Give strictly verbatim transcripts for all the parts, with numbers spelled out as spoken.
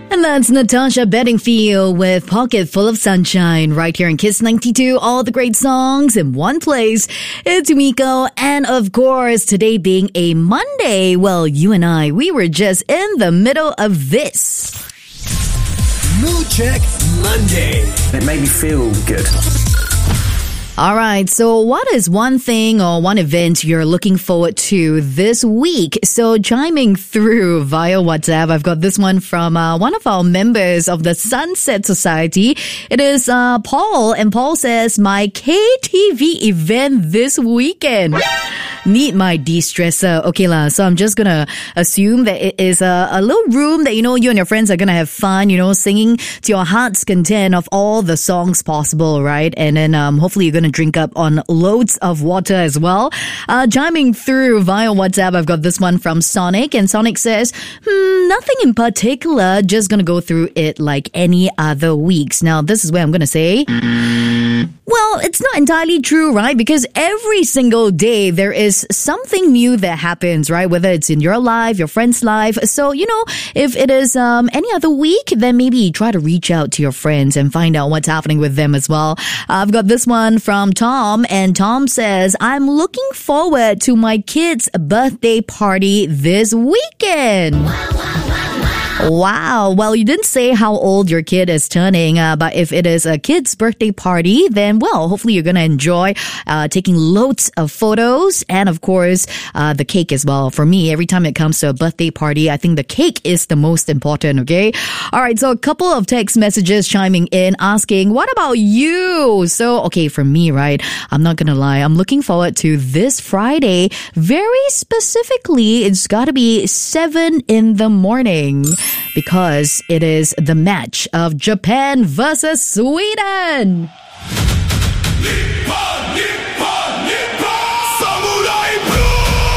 And that's Natasha Bedingfield with Pocket Full of Sunshine right here in Kiss ninety-two. All the great songs in one place. It's Yumiko. And of course, today being a Monday, well, you and I, we were just in the middle of this. Mood Check Monday. It made me feel good. All right, so what is one thing or one event you're looking forward to this week? So chiming through via WhatsApp, I've got this one from uh, one of our members of the Sunset Society. It is uh, Paul, and Paul says, my K T V event this weekend. Need my de-stressor. Okay lah, so I'm just gonna assume that it is a, a little room that, you know, you and your friends are gonna have fun, you know, singing to your heart's content of all the songs possible, right? And then um, hopefully you're gonna drink up on loads of water as well. Uh, chiming through via WhatsApp, I've got this one from Sonic, and Sonic says, hmm, nothing in particular, just gonna go through it like any other weeks. Now, this is where I'm gonna say, well, it's not entirely true, right? Because every single day there is something new that happens, right? Whether it's in your life, your friend's life. So, you know, if it is um, any other week, then maybe try to reach out to your friends and find out what's happening with them as well. I've got this one from Tom, and Tom says, I'm looking forward to my kid's birthday party this weekend. Wow, wow, wow. Wow. Well, you didn't say how old your kid is turning, uh, but if it is a kid's birthday party, then, well, hopefully you're going to enjoy uh, taking loads of photos and, of course, uh, the cake as well. For me, every time it comes to a birthday party, I think the cake is the most important, okay? All right, so a couple of text messages chiming in asking, what about you? So, okay, for me, right, I'm not going to lie. I'm looking forward to this Friday. Very specifically, it's got to be seven in the morning. Because it is the match of Japan versus Sweden. Nippon, Nippon, Nippon, Samurai Blue!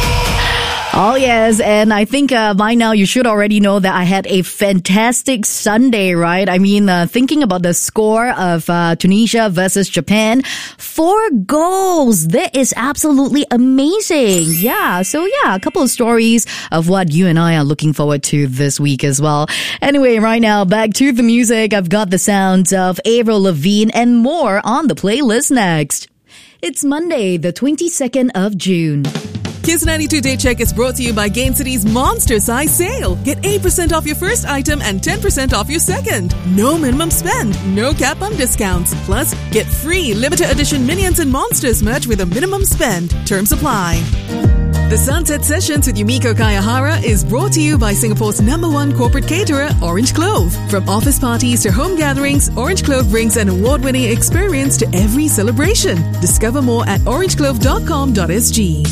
Oh yes, and I think uh, by now you should already know that I had a fantastic Sunday, right? I mean, uh, thinking about the score of uh, Tunisia versus Japan, four goals. That is absolutely amazing. Yeah, so yeah, a couple of stories of what you and I are looking forward to this week as well. Anyway, right now, back to the music. I've got the sounds of Avril Lavigne and more on the playlist next. It's Monday, the twenty-second of June. Kiss ninety-two Day Check is brought to you by Gain City's Monster Size Sale. Get eight percent off your first item and ten percent off your second. No minimum spend, no cap on discounts. Plus, get free limited edition Minions and Monsters merch with a minimum spend. Terms apply. The Sunset Sessions with Yumiko Kayahara is brought to you by Singapore's number one corporate caterer, Orange Clove. From office parties to home gatherings, Orange Clove brings an award-winning experience to every celebration. Discover more at orange clove dot com dot s g.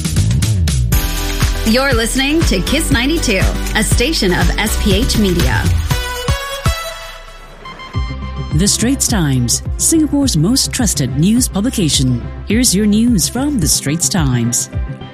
You're listening to Kiss ninety-two, a station of S P H Media. The Straits Times, Singapore's most trusted news publication. Here's your news from The Straits Times.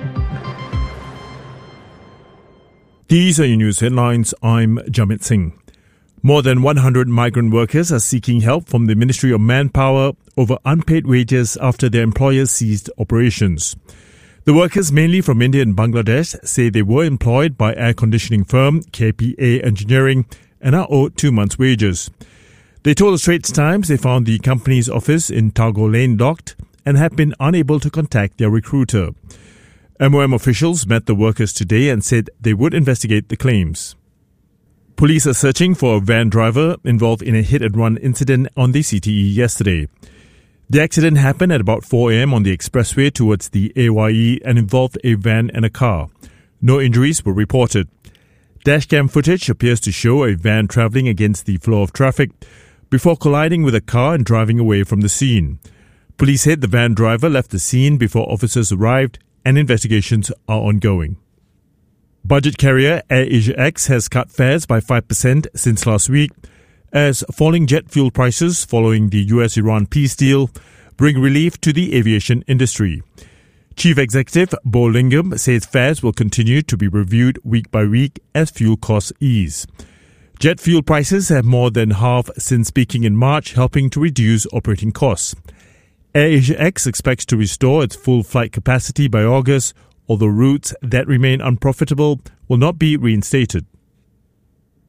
These are your news headlines. I'm Jamit Singh. More than one hundred migrant workers are seeking help from the Ministry of Manpower over unpaid wages after their employers ceased operations. The workers, mainly from India and Bangladesh, say they were employed by air conditioning firm K P A Engineering and are owed two months' wages. They told the Straits Times they found the company's office in Tagore Lane locked and have been unable to contact their recruiter. M O M officials met the workers today and said they would investigate the claims. Police are searching for a van driver involved in a hit-and-run incident on the C T E yesterday. The accident happened at about four a.m. on the expressway towards the A Y E and involved a van and a car. No injuries were reported. Dashcam footage appears to show a van travelling against the flow of traffic before colliding with a car and driving away from the scene. Police said the van driver left the scene before officers arrived and investigations are ongoing. Budget carrier AirAsiaX has cut fares by five percent since last week as falling jet fuel prices following the U S Iran peace deal bring relief to the aviation industry. Chief Executive Bo Lingham says fares will continue to be reviewed week by week as fuel costs ease. Jet fuel prices have more than halved since peaking in March, helping to reduce operating costs. AirAsiaX expects to restore its full flight capacity by August, although routes that remain unprofitable will not be reinstated.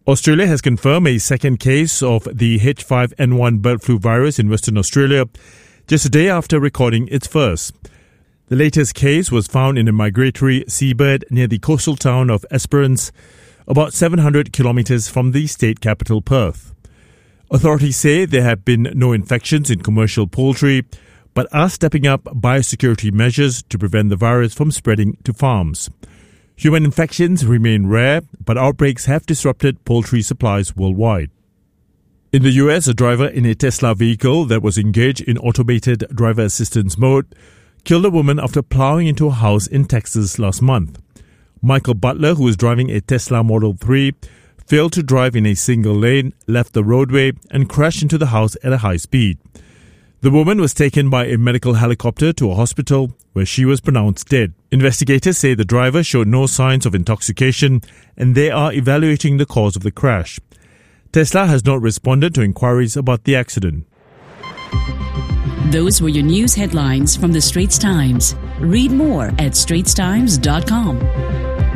Australia has confirmed a second case of the H five N one bird flu virus in Western Australia, just a day after recording its first. The latest case was found in a migratory seabird near the coastal town of Esperance, about seven hundred kilometres from the state capital Perth. Authorities say there have been no infections in commercial poultry, but are stepping up biosecurity measures to prevent the virus from spreading to farms. Human infections remain rare, but outbreaks have disrupted poultry supplies worldwide. In the U S, a driver in a Tesla vehicle that was engaged in automated driver assistance mode killed a woman after plowing into a house in Texas last month. Michael Butler, who was driving a Tesla Model three, failed to drive in a single lane, left the roadway, and crashed into the house at a high speed. The woman was taken by a medical helicopter to a hospital where she was pronounced dead. Investigators say the driver showed no signs of intoxication and they are evaluating the cause of the crash. Tesla has not responded to inquiries about the accident. Those were your news headlines from the Straits Times. Read more at straits times dot com.